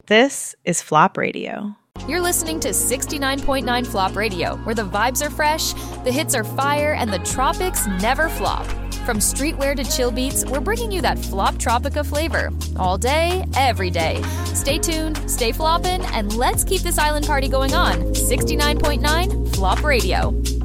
This is Flop Radio. You're listening to 69.9 Flop Radio, where the vibes are fresh, the hits are fire, and the tropics never flop. From streetwear to chill beats, we're bringing you that Flop Tropica flavor. All day, every day. Stay tuned, stay floppin', and let's keep this island party going on. 69.9 Flop Radio.